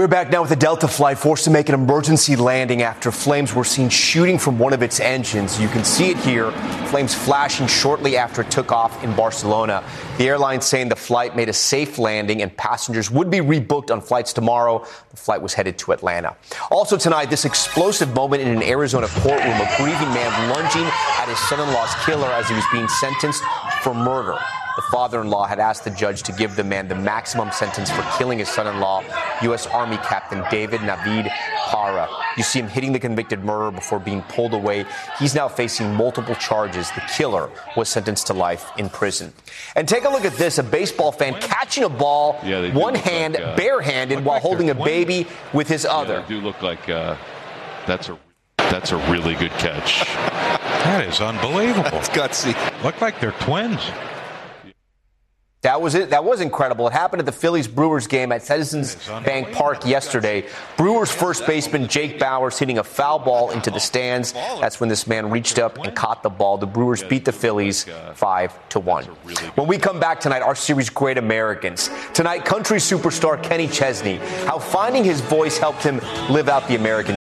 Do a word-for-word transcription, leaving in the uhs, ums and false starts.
We're back now with a Delta flight forced to make an emergency landing after flames were seen shooting from one of its engines. You can see it here, flames flashing shortly after it took off in Barcelona. The airline saying the flight made a safe landing and passengers would be rebooked on flights tomorrow. The flight was headed to Atlanta. Also tonight, this explosive moment in an Arizona courtroom, a grieving man lunging at his son-in-law's killer as he was being sentenced for murder. The father-in-law had asked the judge to give the man the maximum sentence for killing his son-in-law, U S. Army Captain David Navid Para. You see him hitting the convicted murderer before being pulled away. He's now facing multiple charges. The killer was sentenced to life in prison. And take a look at this, a baseball fan catching a ball, yeah, one hand, like, uh, barehanded, while like holding a baby with his other. Yeah, they do look like uh, that's a that's a really good catch. That is unbelievable. That's gutsy. Look like they're twins. That was it. That was incredible. It happened at the Phillies-Brewers game at Citizens Bank Park yesterday. Brewers first baseman Jake Bauers hitting a foul ball into the stands. That's when this man reached up and caught the ball. The Brewers beat the Phillies five to one. When we come back tonight, our series Great Americans. Tonight, country superstar Kenny Chesney. How finding his voice helped him live out the American